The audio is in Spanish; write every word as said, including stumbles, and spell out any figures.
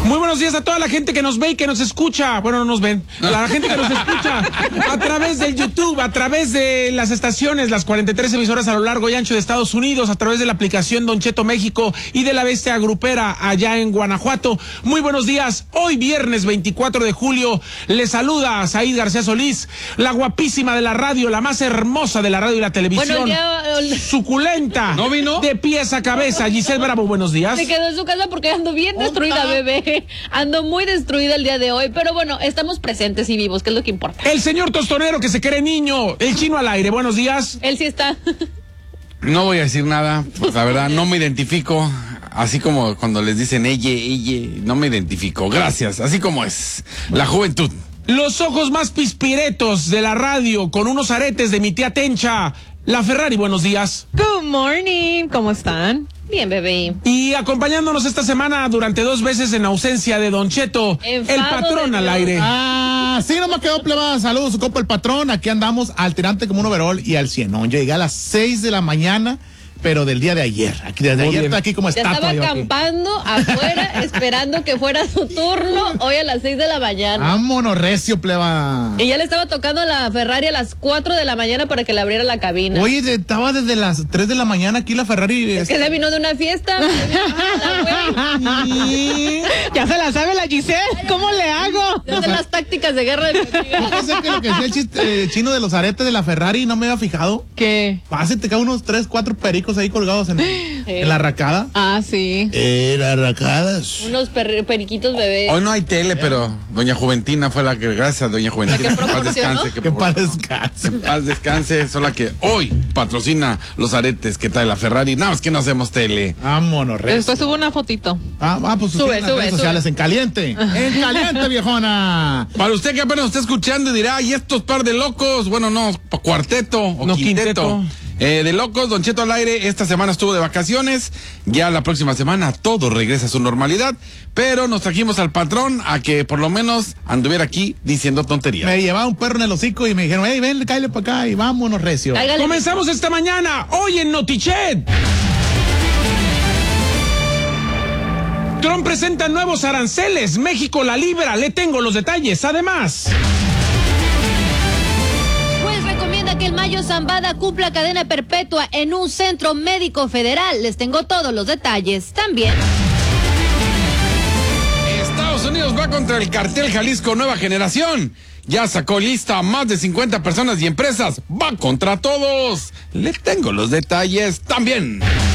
Muy buenos días a toda la gente que nos ve y que nos escucha. Bueno, no nos ven. A la gente que nos escucha a través del YouTube, a través de las estaciones, las cuarenta y tres emisoras a lo largo y ancho de Estados Unidos, a través de la aplicación Don Cheto México y de la Bestia Grupera allá en Guanajuato. Muy buenos días. Hoy viernes veinticuatro de julio les saluda a Said García Solís, la guapísima de la radio, la más hermosa de la radio y la televisión. Bueno, ya... Suculenta. ¿No vino? De pies a cabeza. Giselle Bravo, buenos días. Se quedó en su casa porque ando bien destruida, bebé. Ando muy destruida el día de hoy, pero bueno, estamos presentes y vivos, que es lo que importa. El señor tostonero que se cree niño, el chino al aire, buenos días. Él sí está. No voy a decir nada, pues la verdad no me identifico, así como cuando les dicen ella, ella, no me identifico, gracias, así como es, la juventud. Los ojos más pispiretos de la radio, con unos aretes de mi tía Tencha, la Ferrari, buenos días. Good morning, ¿cómo están? Bien, bebé. Y acompañándonos esta semana durante dos veces en ausencia de Don Cheto, Enfado el patrón de al Dios. aire. Ah, sí, no me quedó plebada. Saludos, su copa el patrón. Aquí andamos al tirante como un overol y al cienón. Yo llegué a las seis de la mañana, pero del día de ayer. Aquí, desde Muy ayer bien. estoy aquí como Ya estatua. estaba yo aquí. acampando afuera, esperando que fuera su turno, hoy a las seis de la mañana. Vámonos, recio, pleba. Y ya le estaba tocando la Ferrari a las cuatro de la mañana para que le abriera la cabina. Oye, de- estaba desde las tres de la mañana aquí la Ferrari. Es que se vino de una fiesta. Sí. Ya se la sabe la Giselle, ¿cómo le hago? Esas son las tácticas de guerra de mi amiga. Yo pensé que lo que decía el chiste, eh, chino de los aretes de la Ferrari no me había fijado. ¿Qué? Pase, te caen unos tres, cuatro pericos ahí colgados en, en la racada. Ah, sí. Eh, las racadas. Unos per- periquitos bebé. Hoy no hay tele, pero doña Juventina fue la que, gracias a doña Juventina, La que que paz proporcionó. descanse, que Que por- para descanse. que paz descanse, son la que hoy patrocina los aretes que trae la Ferrari, nada más que no hacemos tele. Vámonos, recio. Después subo una fotito. Ah, ah, pues Sube, sube, en las sube, redes sube. sociales, en caliente. En caliente, viejona. Para usted que apenas está escuchando y dirá, ¿y estos par de locos? Bueno, no, pa- cuarteto o No, quinteto. quinteto. Eh, de locos, Don Cheto al aire, esta semana estuvo de vacaciones, ya la próxima semana todo regresa a su normalidad, pero nos trajimos al patrón a que por lo menos anduviera aquí diciendo tonterías. Me llevaba un perro en el hocico y me dijeron, hey, ven, cállate para acá y vámonos, recio. Cáigale. Comenzamos esta mañana, hoy en Notichet. Trump presenta nuevos aranceles, México la libra, le tengo los detalles, además. Juez recomienda que el Mayo Zambada cumpla cadena perpetua en un centro médico federal. Les tengo todos los detalles. También. Estados Unidos va contra el cartel Jalisco Nueva Generación. Ya sacó lista a más de cincuenta personas y empresas. Va contra todos. Le tengo los detalles también.